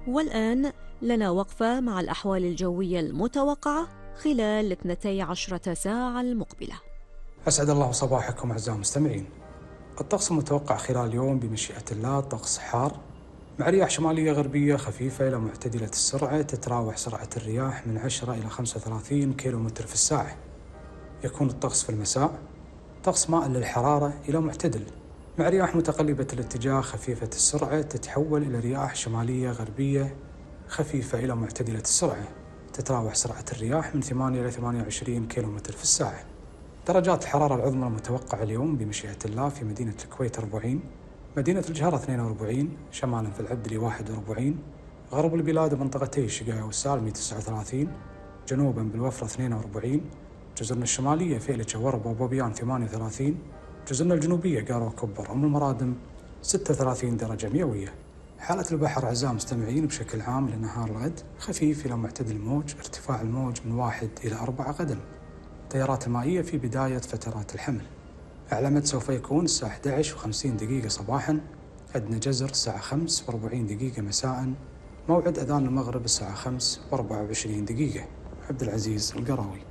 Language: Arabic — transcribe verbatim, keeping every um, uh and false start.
والآن لنا وقفة مع الأحوال الجوية المتوقعة خلال الاثنتي عشرة ساعة المقبلة. أسعد الله صباحكم أعزائي المستمعين. الطقس المتوقع خلال اليوم بمشيئة الله طقس حار مع رياح شمالية غربية خفيفة إلى معتدلة السرعة، تتراوح سرعة الرياح من عشرة إلى خمسة وثلاثين كيلومتر في الساعة. يكون الطقس في المساء طقس مائل للحرارة إلى معتدل مع رياح متقلبة الاتجاه خفيفة السرعة، تتحول إلى رياح شمالية غربية خفيفة إلى معتدلة السرعة، تتراوح سرعة الرياح من ثمانية إلى ثمانية وعشرين كيلومتر في الساعة. درجات الحرارة العظمى المتوقعة اليوم بمشيئة الله في مدينة الكويت أربعين، مدينة الجهرة اثنين وأربعين، شمالا في العبدلي واحد وأربعين، غرب البلاد منطقتي الشقاية والسالمي تسعة وثلاثين، جنوبا بالوفرة اثنين وأربعين، جزرنا الشمالية فيلة ورب وبوبيان ثمانية وثلاثين، جزرنا الجنوبية قارة وكبر أم المرادم ستة وثلاثين درجة مئوية. حالة البحر أعزائي المستمعين بشكل عام لنهار الغد خفيف إلى معتدل الموج، ارتفاع الموج من واحد إلى أربعة قدم. التيارات المائية في بداية فترات الحمل. أعلى مد سوف يكون الساعة أحد عشر وخمسين دقيقة صباحا، أدنى جزر الساعة خمس وأربعين دقيقة مساء، موعد أذان المغرب الساعة خمس وأربعة وعشرين دقيقة. عبد العزيز القراوي.